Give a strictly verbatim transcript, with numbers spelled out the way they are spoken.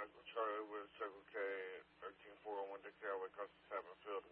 Michael Charlie with Circle K, thirteen four oh one Dick Highway, across the Tappan Field.